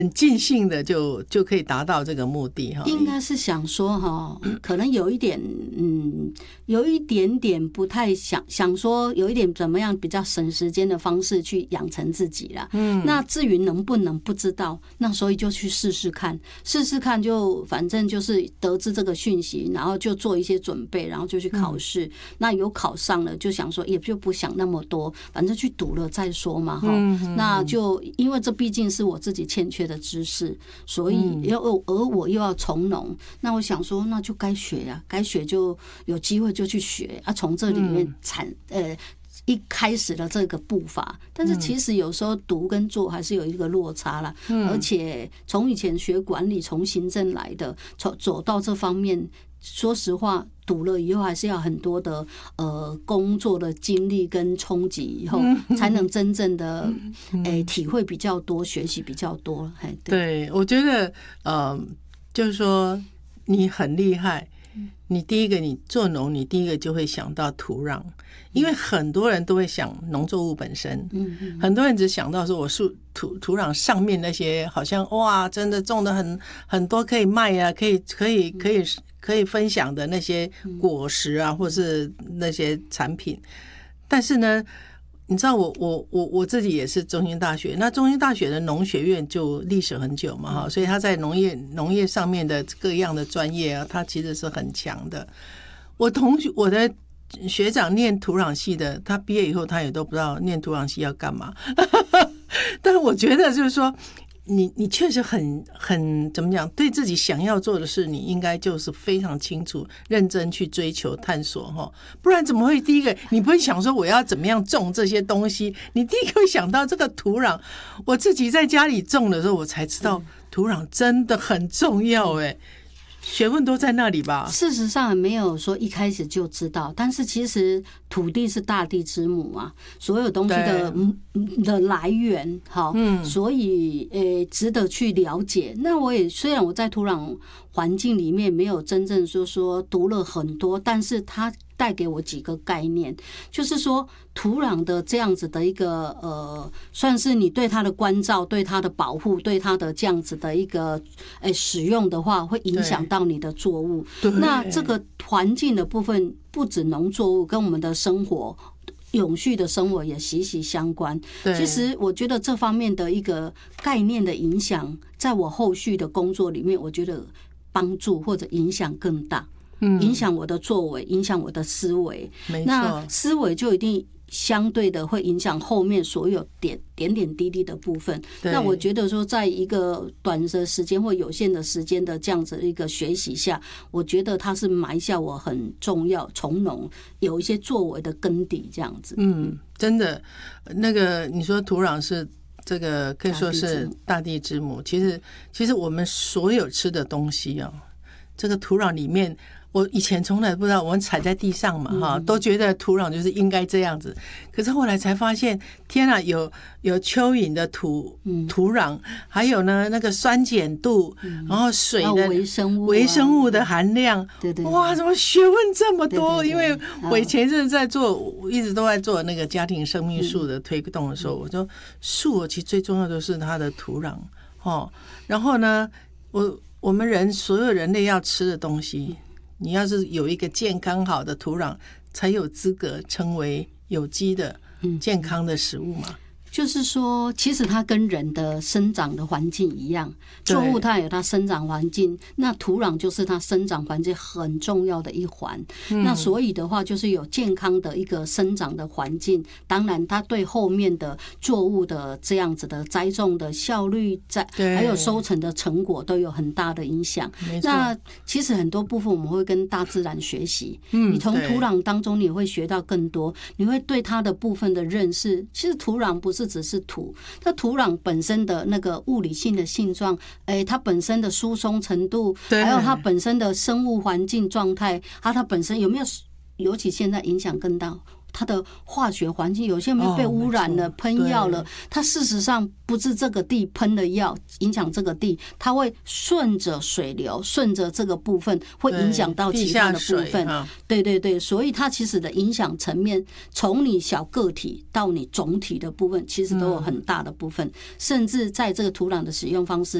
很尽兴的就可以达到这个目的哈。 应该是想说哈，可能有一点有一点点不太想说有一点怎么样比较省时间的方式去养成自己啦。那至于能不能不知道，那所以就去试试看，就反正就是得知这个讯息，然后就做一些准备，然后就去考试。那有考上了，就想说也就不想那么多，反正去读了再说嘛哈。那就因为这毕竟是我自己欠缺的知识，所以而我又要从农，那我想说那就该学啊，该学就有机会就去学啊，从这里面一开始的这个步伐。但是其实有时候读跟做还是有一个落差啦。而且从以前学管理，从行政来的，走到这方面，说实话读了以后还是要很多的工作的经历跟冲击以后，才能真正的体会比较多，学习比较多。 对，我觉得就是说你很厉害。你第一个，你做农，你第一个就会想到土壤，因为很多人都会想农作物本身，很多人只想到说我土壤上面那些好像哇，真的种的很多可以卖啊，可以分享的那些果实啊，或是那些产品。但是呢，你知道我自己也是中兴大学，那中兴大学的农学院就历史很久嘛哈，所以他在农业上面的各样的专业啊，他其实是很强的。我的学长念土壤系的，他毕业以后他也都不知道念土壤系要干嘛。但是我觉得就是说，你确实很怎么讲，对自己想要做的事，你应该就是非常清楚，认真去追求探索哈，不然怎么会第一个你不会想说我要怎么样种这些东西？你第一个会想到这个土壤。我自己在家里种的时候，我才知道土壤真的很重要学问都在那里吧？ 事实上没有说一开始就知道，但是其实土地是大地之母啊，所有东西的来源，好，所以值得去了解。那虽然我在土壤环境里面没有真正说读了很多，但是它带给我几个概念，就是说土壤的这样子的一个算是你对它的关照、对它的保护、对它的这样子的一个使用的话，会影响到你的作物。那这个环境的部分，不止农作物，跟我们的生活。永续的生活也息息相关。其实我觉得这方面的一个概念的影响，在我后续的工作里面，我觉得帮助或者影响更大。影响我的作为，影响我的思维。那思维就一定相对的会影响后面所有点滴滴的部分。那我觉得说，在一个短的时间或有限的时间的这样子一个学习下，我觉得它是埋下我很重要从农有一些作为的根底这样子。 真的，那个你说土壤是这个可以说是大地之母。其实我们所有吃的东西这个土壤里面。我以前从来不知道，我们踩在地上嘛都觉得土壤就是应该这样子。可是后来才发现，天啊，有蚯蚓的土壤，还有呢那个酸碱度，然后水的微生物的含量，哇，怎么学问这么多？因为我以前是一直都在做那个家庭生命树的推动的时候，我说树其实最重要的是它的土壤然后呢，我们所有人类要吃的东西。你要是有一个健康好的土壤，才有资格称为有机的健康的食物嘛。 就是说，其实它跟人的生长的环境一样，作物它有它生长环境，那土壤就是它生长环境很重要的一环。那所以的话，就是有健康的一个生长的环境，当然它对后面的作物的这样子的栽种的效率，还有收成的成果都有很大的影响。那其实很多部分我们会跟大自然学习，你从土壤当中你会学到更多，你会对它的部分的认识。其实土壤不是只是土，它土壤本身的那个物理性的性状，它本身的疏松程度，还有它本身的生物环境状态，它本身有没有，尤其现在影响更大， 它的化学环境，有些没有被污染了，喷药了，它事实上不是这个地喷的药影响这个地，它会顺着水流，顺着这个部分会影响到其他的部分。对对对，所以它其实的影响层面，从你小个体到你总体的部分，其实都有很大的部分，甚至在这个土壤的使用方式。